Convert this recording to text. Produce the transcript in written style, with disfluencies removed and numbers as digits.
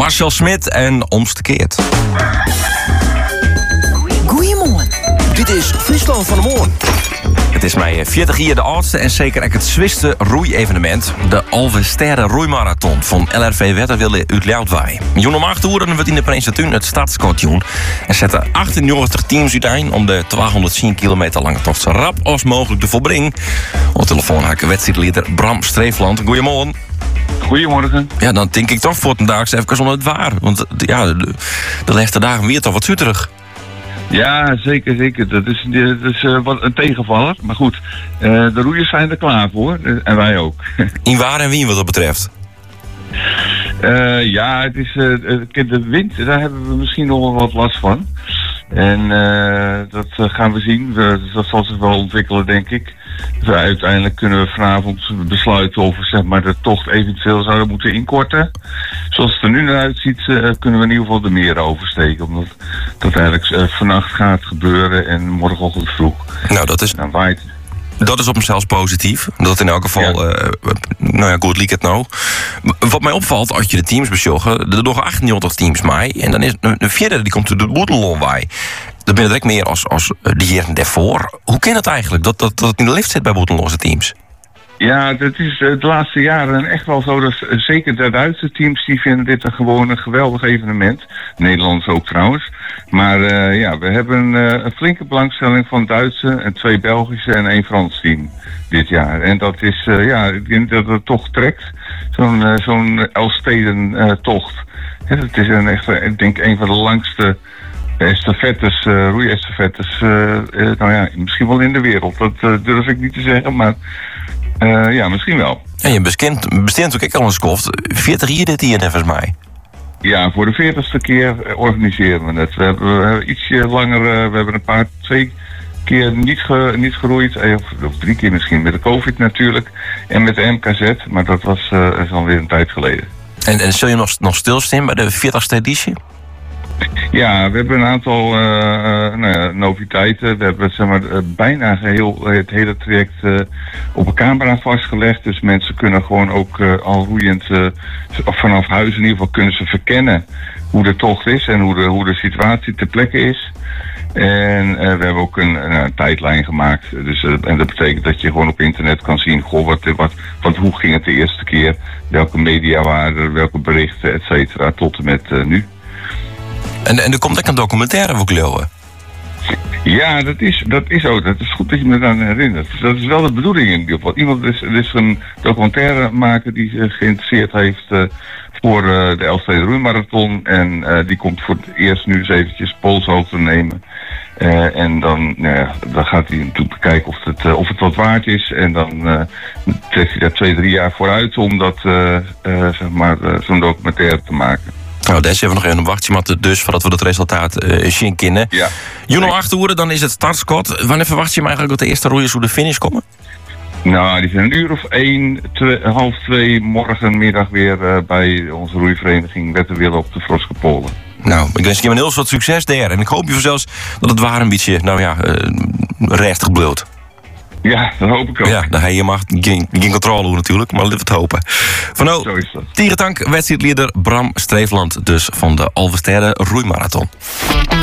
Marcel Smit en Omstekeerd. Goeiemorgen. Dit is Friesland van de Morgen. Het is mij 40 jaar de oudste en zeker ook het zwisste roeievenement. De Alvesterde Roeimarathon van LRV Wetterwille uit Leeuwarden. Joen om 8 uur wordt in de Prinsentuin het stadskampioen. En zetten 98 teams uiteen om de 210 kilometer lange tocht zo rap als mogelijk te volbrengen. Op de telefoon haken wedstrijdleider Bram Streefland. Goedemorgen. Goedemorgen. Ja, dan denk ik toch voor vandaag even om het waar. Want ja, de laatste dagen weer toch wat zuterig. Ja, zeker. Dat is wat een tegenvaller. Maar goed, de roeiers zijn er klaar voor. En wij ook. In waar en wie wat dat betreft? Ja, het is de wind, daar hebben we misschien nog wel wat last van. En dat gaan we zien. Dat zal zich wel ontwikkelen, denk ik. Dus uiteindelijk kunnen we vanavond besluiten of we zeg maar, de tocht eventueel zouden moeten inkorten. Zoals het er nu naar uitziet, kunnen we in ieder geval de meren oversteken. Omdat dat eigenlijk vannacht gaat gebeuren en morgenochtend vroeg. Nou, dat is... Dan waait. Dat is op zichzelf positief. Dat in elk geval, goed liek het nou. Wat mij opvalt, als je de teams besjoggen, er nog 98 teams mee. En dan is een vierde die komt de boedelon bij. Dat ben je direct meer als die hier daarvoor. Hoe kan het eigenlijk dat het in de lift zit bij boedelloze teams? Ja, dat is de laatste jaren echt wel zo. Dat zeker de Duitse teams die vinden dit gewoon een geweldig evenement. Nederlanders ook trouwens. Maar we hebben een flinke belangstelling van Duitse en 2 Belgische en 1 Frans team dit jaar. En dat is, ik denk dat het toch trekt. Zo'n Elfsteden-tocht. Het is ik denk een van de langste estafettes, roeiestafettes, misschien wel in de wereld. Dat durf ik niet te zeggen, maar misschien wel. En je besteedt ook al een skoft. 40 jaar dit hier, volgens mij. Ja, voor de 40ste keer organiseren we het. We hebben ietsje langer, we hebben 2 keer niet geroeid. Of 3 keer misschien, met de COVID natuurlijk. En met de MKZ, maar dat was alweer een tijd geleden. En zul je nog stilstaan bij de 40ste editie? Ja, we hebben een aantal noviteiten. We hebben bijna het hele traject op een camera vastgelegd. Dus mensen kunnen gewoon ook al roeiend vanaf huis in ieder geval kunnen ze verkennen hoe de tocht is en hoe de situatie ter plekke is. En we hebben ook een tijdlijn gemaakt. Dus, en dat betekent dat je gewoon op internet kan zien, hoe ging het de eerste keer, welke media waren er, welke berichten, et cetera, tot en met nu. En er komt ook een documentaire voor Leeuwen. Ja, dat is ook. Dat is goed dat je me eraan herinnert. Dus dat is wel de bedoeling in ieder geval. Iemand is een documentaire maken die zich geïnteresseerd heeft voor de Elfstede Roeimarathon. En die komt voor het eerst nu eens eventjes polshoogte nemen. En dan gaat hij natuurlijk bekijken of het wat waard is. En dan trekt hij daar 2-3 jaar vooruit om dat, zo'n documentaire te maken. Nou, daar hebben we nog even een wachtje, maar dus voordat we het resultaat zien kennen. Ja. Juno 8 uur, dan is het startskot. Wanneer verwacht je hem eigenlijk dat de eerste roeiers hoe de finish komen? Nou, die zijn een uur of 1, half 2 morgenmiddag weer bij onze roeivereniging Wetterwille op de Froskepolen. Nou, ik wens je een heel soort succes daar. En ik hoop je zelfs dat het waar een beetje, restig bloot. Ja, dat hoop ik ook. Ja, dan heb je mag geen controle natuurlijk, maar laten we het hopen. Van Zo is dat. Tierentank, wedstrijdleider Bram Streefland dus van de Alvesterde Roeimarathon.